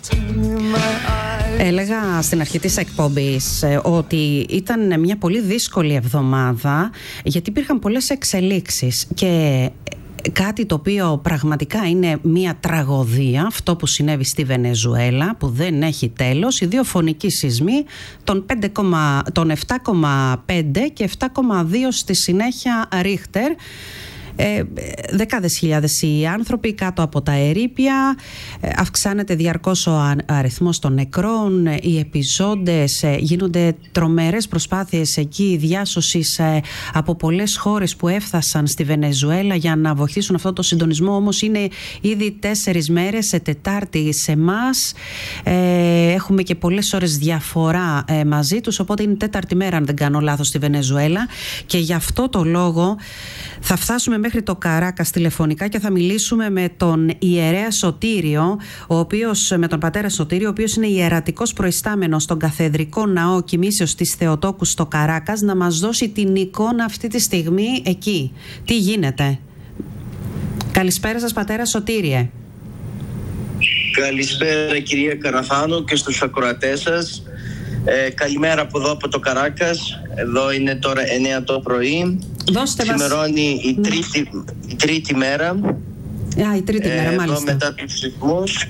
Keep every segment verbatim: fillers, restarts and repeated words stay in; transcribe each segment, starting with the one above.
Έλεγα στην αρχή της εκπομπής ότι ήταν μια πολύ δύσκολη εβδομάδα, γιατί υπήρχαν πολλές εξελίξεις και κάτι το οποίο πραγματικά είναι μια τραγωδία, αυτό που συνέβη στη Βενεζουέλα, που δεν έχει τέλος. Οι δύο φωνικοί σεισμοί των επτά κόμμα πέντε και επτά κόμμα δύο στη συνέχεια Ρίχτερ. Ε, δεκάδες χιλιάδες οι άνθρωποι κάτω από τα ερείπια, ε, αυξάνεται διαρκώς ο αριθμός των νεκρών, οι επιζώντες, ε, γίνονται τρομερές προσπάθειες εκεί διάσωσης ε, από πολλές χώρες που έφτασαν στη Βενεζουέλα για να βοηθήσουν αυτό το συντονισμό. Όμως είναι ήδη τέσσερις μέρες, σε Τετάρτη σε εμάς, ε, έχουμε και πολλές ώρες διαφορά ε, μαζί τους, οπότε είναι τέταρτη μέρα αν δεν κάνω λάθος στη Βενεζουέλα, και γι' αυτό το λόγο θα φτάσουμε μέχρι το Καράκας τηλεφωνικά και θα μιλήσουμε με τον ιερέα Σωτήριο, ο οποίος, με τον πατέρα Σωτήριο, ο οποίος είναι ιερατικός προϊστάμενος στον Καθεδρικό Ναό Κοιμήσεως της Θεοτόκου στο Καράκας, να μας δώσει την εικόνα αυτή τη στιγμή εκεί. Τι γίνεται? Καλησπέρα σας, πατέρα Σωτήριε. Καλησπέρα κυρία Καραθάνου και στους ακροατές σας. Ε, καλημέρα από εδώ από το Καράκας. Εδώ είναι τώρα εννιά το πρωί. Δώστε Σημερώνει μας... η, τρίτη, η τρίτη μέρα. Α, η τρίτη μέρα, ε, μάλιστα. Εδώ μετά τους σεισμούς.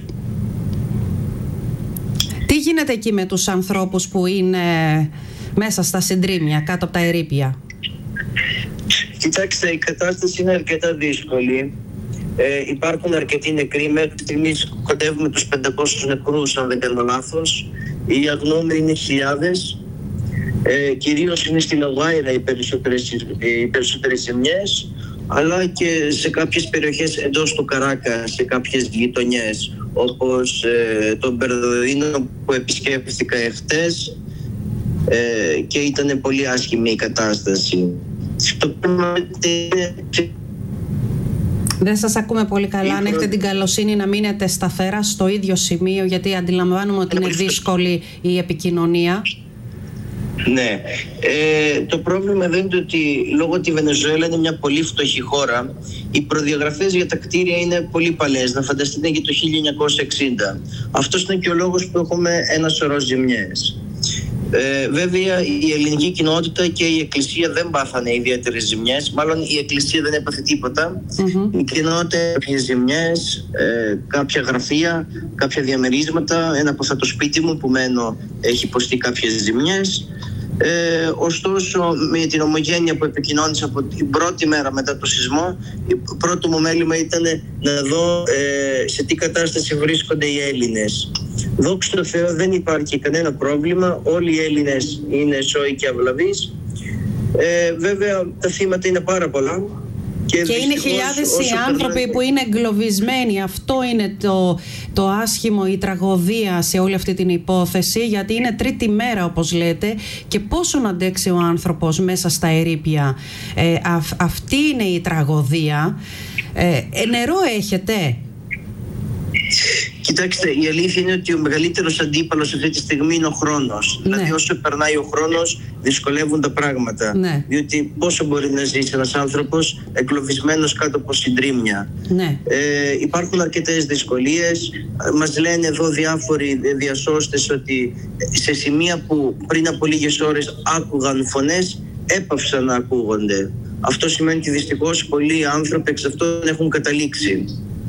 Τι γίνεται εκεί με τους ανθρώπους που είναι μέσα στα συντρίμμια, κάτω από τα ερείπια? Κοιτάξτε, η κατάσταση είναι αρκετά δύσκολη. Ε, υπάρχουν αρκετοί νεκροί. Μέχρι στιγμής κοντεύουμε τους πεντακόσιους νεκρούς, αν δεν κάνω λάθος. Οι αγνώμενοι είναι χιλιάδες. Ε, κυρίως είναι στην Λαγουάιρα οι περισσότερες, οι περισσότερες ζημιές, αλλά και σε κάποιες περιοχές εντός του Καράκα, σε κάποιες γειτονιές, όπως ε, τον Μπερδοδίνο που επισκέφθηκα εχθές, ε, και ήταν πολύ άσχημη η κατάσταση. Δεν σας ακούμε πολύ καλά. Αν έχετε την καλοσύνη να μείνετε σταθερά στο ίδιο σημείο, γιατί αντιλαμβάνουμε ότι είναι δύσκολη η επικοινωνία. Ναι. Ε, το πρόβλημα δεν είναι ότι λόγω ότι η Βενεζουέλα είναι μια πολύ φτωχή χώρα, οι προδιαγραφές για τα κτίρια είναι πολύ παλαιές. Να φανταστείτε για το χίλια εννιακόσια εξήντα. Αυτός είναι και ο λόγος που έχουμε ένα σωρό ζημιές. Ε, βέβαια η ελληνική κοινότητα και η εκκλησία δεν πάθανε ιδιαίτερες ζημιές. Μάλλον η εκκλησία δεν έπαθε τίποτα. Mm-hmm. Η κοινότητα έπαθε ζημιές, ε, κάποια γραφεία, κάποια διαμερίσματα. Ένα από αυτά το σπίτι μου που μένω έχει υποστεί κάποιες ζημιές. Ε, ωστόσο, με την ομογένεια που επικοινώνησα από την πρώτη μέρα μετά το σεισμό, το πρώτο μου μέλημα ήταν να δω ε, σε τι κατάσταση βρίσκονται οι Έλληνες. Δόξα τω Θεώ, δεν υπάρχει κανένα πρόβλημα. Όλοι οι Έλληνες είναι σώοι και αυλαβείς. Ε, βέβαια, τα θύματα είναι πάρα πολλά. Και, και είναι χιλιάδες οι άνθρωποι περνάει... που είναι εγκλωβισμένοι. Αυτό είναι το, το άσχημο, η τραγωδία σε όλη αυτή την υπόθεση, γιατί είναι τρίτη μέρα όπως λέτε, και πόσο να αντέξει ο άνθρωπος μέσα στα ερείπια. Ε, α, αυτή είναι η τραγωδία. Ε, ε, νερό έχετε? Κοιτάξτε, η αλήθεια είναι ότι ο μεγαλύτερος αντίπαλος αυτή τη στιγμή είναι ο χρόνος. Ναι. Δηλαδή όσο περνάει ο χρόνος δυσκολεύουν τα πράγματα. Ναι. Διότι πόσο μπορεί να ζήσει ένας άνθρωπος εγκλωβισμένος κάτω από συντρίμμια. Ναι. Ε, υπάρχουν αρκετές δυσκολίες. Μας λένε εδώ διάφοροι διασώστες ότι σε σημεία που πριν από λίγες ώρες άκουγαν φωνές, έπαυσαν να ακούγονται. Αυτό σημαίνει ότι δυστυχώς πολλοί άνθρωποι εξ αυτών έχουν καταλήξει.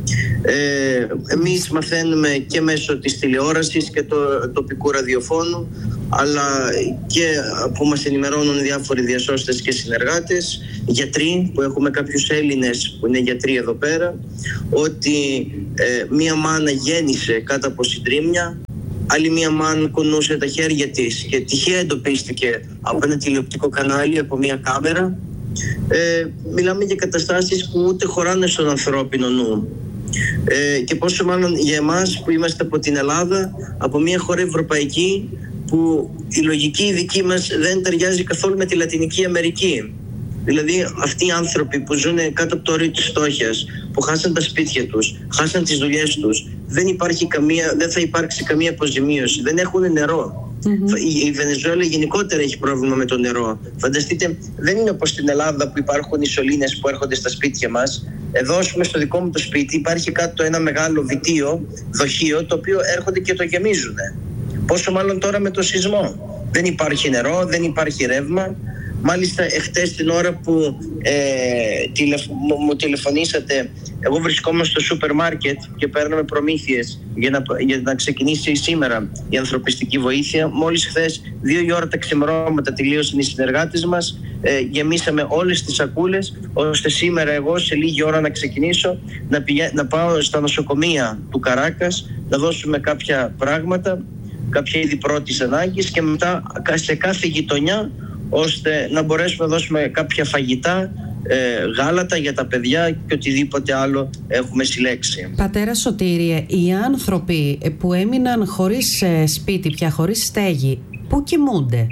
Ε, εμείς μαθαίνουμε και μέσω της τηλεόρασης και του τοπικού ραδιοφώνου, αλλά και που μας ενημερώνουν διάφοροι διασώστες και συνεργάτες, γιατροί, που έχουμε κάποιους Έλληνες που είναι γιατροί εδώ πέρα, ότι ε, μία μάνα γέννησε κάτω από συντρίμμια, άλλη μία μάνα κουνούσε τα χέρια της και τυχαία εντοπίστηκε από ένα τηλεοπτικό κανάλι, από μία κάμερα. Ε, μιλάμε για καταστάσεις που ούτε χωράνε στον ανθρώπινο νου. Ε, και πόσο μάλλον για εμάς που είμαστε από την Ελλάδα, από μια χώρα ευρωπαϊκή που η λογική δική μας δεν ταιριάζει καθόλου με τη Λατινική Αμερική. Δηλαδή αυτοί οι άνθρωποι που ζουν κάτω από το όριο της φτώχειας, που χάσαν τα σπίτια τους, χάσαν τις δουλειές τους, δεν, υπάρχει καμία, δεν θα υπάρξει καμία αποζημίωση, δεν έχουν νερό. Mm-hmm. Η Βενεζουέλα γενικότερα έχει πρόβλημα με το νερό. Φανταστείτε, δεν είναι όπως στην Ελλάδα που υπάρχουν οι σωλήνες που έρχονται στα σπίτια μας. Εδώ, ας πούμε, στο δικό μου το σπίτι υπάρχει κάτω ένα μεγάλο βιτίο, δοχείο, το οποίο έρχονται και το γεμίζουν. Πόσο μάλλον τώρα με το σεισμό. Δεν υπάρχει νερό, δεν υπάρχει ρεύμα. Μάλιστα, εχθές την ώρα που ε, τηλεφ, μου, μου τηλεφωνήσατε, εγώ βρισκόμουν στο σούπερ μάρκετ και παίρναμε προμήθειες για να, για να ξεκινήσει σήμερα η ανθρωπιστική βοήθεια. Μόλις χθες, δύο η ώρα τα ξημερώματα, τελείωσαν οι συνεργάτες μας. Ε, γεμίσαμε όλες τις σακούλες, ώστε σήμερα εγώ σε λίγη ώρα να ξεκινήσω να, πηγα, να πάω στα νοσοκομεία του Καράκας, να δώσουμε κάποια πράγματα, κάποια είδη πρώτης ανάγκης και μετά σε κάθε γειτονιά, ώστε να μπορέσουμε να δώσουμε κάποια φαγητά, ε, γάλατα για τα παιδιά και οτιδήποτε άλλο έχουμε συλλέξει. Πατέρα Σωτήριε, οι άνθρωποι που έμειναν χωρίς σπίτι πια, χωρίς στέγη, πού κοιμούνται?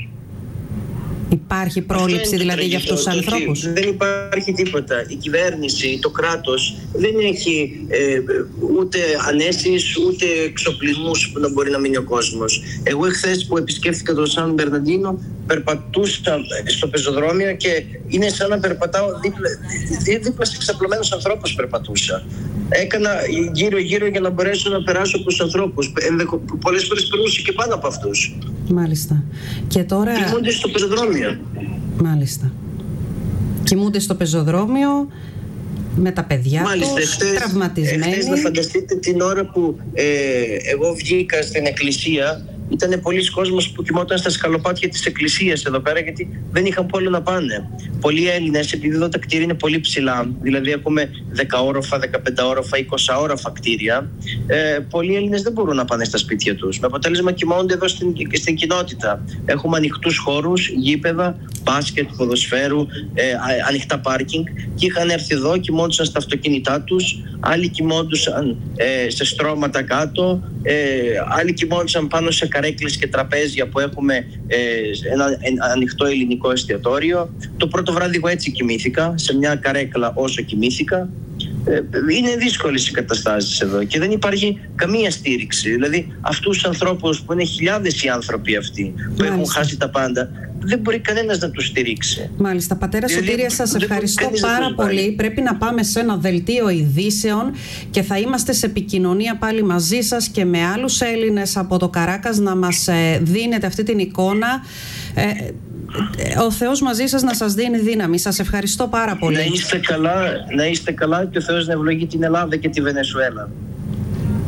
Υπάρχει πρόληψη δηλαδή για αυτούς τους ανθρώπους? Δεν υπάρχει τίποτα. Η κυβέρνηση, το κράτος δεν έχει ε, ούτε ανέσεις ούτε εξοπλισμούς που να μπορεί να μείνει ο κόσμος. Εγώ εχθές που επισκέφθηκα το Σαν Μπερναντίνο, περπατούσα στο πεζοδρόμιο και είναι σαν να περπατάω δίπλα, δίπλα σε εξαπλωμένους ανθρώπους περπατούσα. Έκανα γύρω-γύρω για να μπορέσω να περάσω από τους ανθρώπους. Πολλές φορές περνούσα και πάνω από αυτούς. Μάλιστα. Και τώρα... Κοιμούνται στο πεζοδρόμιο. Μάλιστα. Κοιμούνται στο πεζοδρόμιο με τα παιδιά Μάλιστα, τους, εχθές, τραυματισμένοι. Εχθές να φανταστείτε την ώρα που ε, εγώ βγήκα στην εκκλησία, ήταν πολλοί κόσμος που κοιμόταν στα σκαλοπάτια της εκκλησίας εδώ πέρα, γιατί δεν είχαν πόλο να πάνε. Πολλοί Έλληνες, επειδή εδώ τα κτίρια είναι πολύ ψηλά, δηλαδή έχουμε δεκαόροφα, δεκαπενταόροφα, εικοσαόροφα κτίρια, ε, πολλοί Έλληνες δεν μπορούν να πάνε στα σπίτια τους. Με αποτέλεσμα κοιμώνται εδώ στην, στην κοινότητα. Έχουμε ανοιχτούς χώρους, γήπεδα, μπάσκετ, ποδοσφαίρου, ε, ανοιχτά πάρκινγκ, και είχαν έρθει εδώ, κοιμόντουσαν στα αυτοκίνητά τους, άλλοι κοιμόντουσαν ε, σε στρώματα κάτω, ε, άλλοι κοιμόντουσαν πάνω σε καρέκλες και τραπέζια που έχουμε ε, ένα, ένα ανοιχτό ελληνικό εστιατόριο. Το πρώτο βράδυ εγώ έτσι κοιμήθηκα, σε μια καρέκλα όσο κοιμήθηκα. Ε, είναι δύσκολες οι καταστάσεις εδώ και δεν υπάρχει καμία στήριξη. Δηλαδή αυτούς τους ανθρώπους που είναι χιλιάδες οι άνθρωποι αυτοί που Μάλιστα. έχουν χάσει τα πάντα, δεν μπορεί κανένας να τους στηρίξει. Μάλιστα. Πατέρα δηλαδή, Σωτήρια, σας ευχαριστώ πάρα πολύ. Πρέπει να πάμε σε ένα δελτίο ειδήσεων και θα είμαστε σε επικοινωνία πάλι μαζί σας και με άλλους Έλληνες από το Καράκας να μας ε, δίνετε αυτή την εικόνα. Ε, ο Θεός μαζί σας να σας δίνει δύναμη. Σας ευχαριστώ πάρα πολύ. Να είστε καλά, να είστε καλά και ο Θεός να ευλογεί την Ελλάδα και τη Βενεζουέλα.